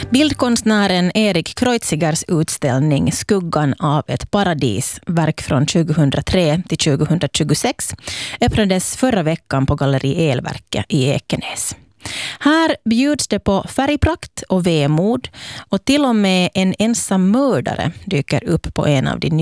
Bildkonstnären Erik Kreutzigers utställning Skuggan av ett paradis, verk från 2003 till 2026, öppnades förra veckan på Galleri Elverket i Ekenäs. Här bjuds det på färgprakt och vemod, och till och med en ensam mördare dyker upp på en av de